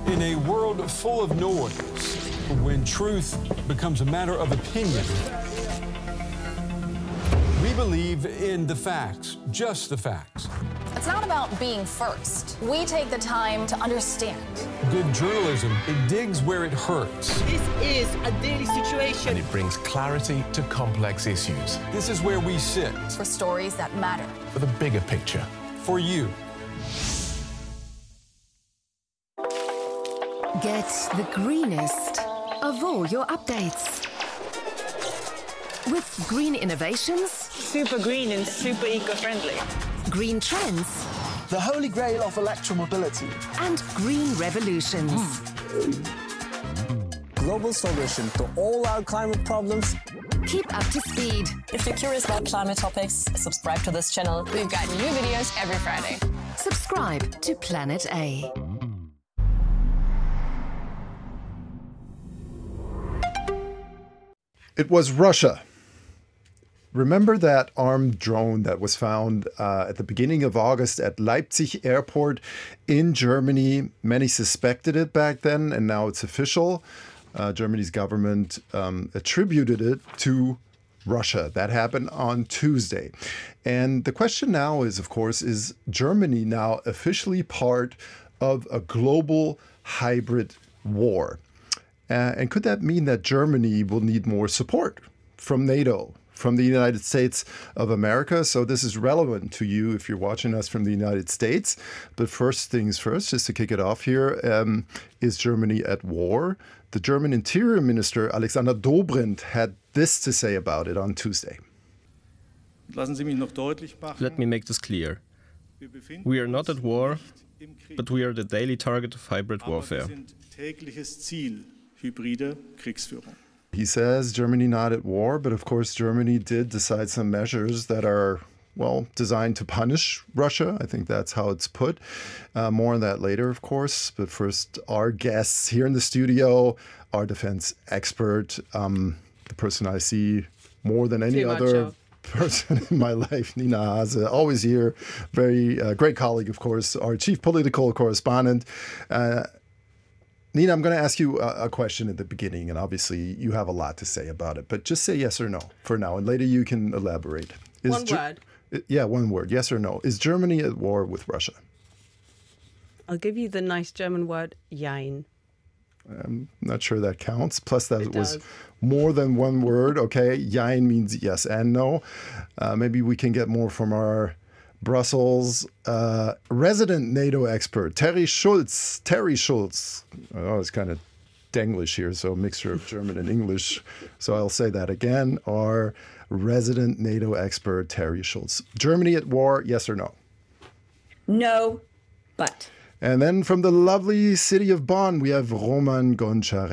In a world full of noise, when truth becomes a matter of opinion, we believe in the facts, just the facts. It's not about being first. We take the time to understand. Good journalism, it digs where it hurts. This is a daily situation. And it brings clarity to complex issues. This is where we sit. For stories that matter. For the bigger picture. For you. Get the greenest of all your updates. With green innovations, Super green and super eco-friendly. green trends, The holy grail of electromobility. and green revolutions. Global solution to all our climate problems. Keep up to speed. If you're curious about climate topics, subscribe to this channel. We've got new videos every Friday. Subscribe to Planet A. It was Russia. Remember that armed drone that was found at the beginning of August at Leipzig Airport in Germany? Many suspected it back then, and now it's official. Germany's government attributed it to Russia. That happened on Tuesday. And the question now is, of course, is Germany now officially part of a global hybrid war? And could that mean that Germany will need more support from NATO, from the United States of America? So this is relevant to you if you're watching us from the United States. But first things first, just to kick it off here, is Germany at war? The German Interior Minister, Alexander Dobrindt, had this to say about it on Tuesday. Let me make this clear. We are not at war, but we are the daily target of hybrid warfare. He says Germany not at war, but of course Germany did decide some measures that are, well, designed to punish Russia. I think that's how it's put. More on that later, of course. But first, our guests here in the studio, our defense expert, the person I see more than any other person in my life, Nina Hase, always here. Very great colleague, of course, our chief political correspondent. Nina, I'm going to ask you a question at the beginning, and obviously you have a lot to say about it, but just say yes or no for now, and later you can elaborate. One word. Yeah, one word, yes or no. Is Germany at war with Russia? I'll give you the nice German word, jein. I'm not sure that counts. Plus, that was more than one word. Okay, jein means yes and no. Maybe we can get more from our Brussels resident NATO expert, Terry Schulz. Terry Schulz. Oh, it's kind of Denglish here, so a mixture of German and English. So I'll say that again. Our resident NATO expert, Terry Schulz. Germany at war, yes or no? No, but. And then from the lovely city of Bonn, we have Roman Gončar.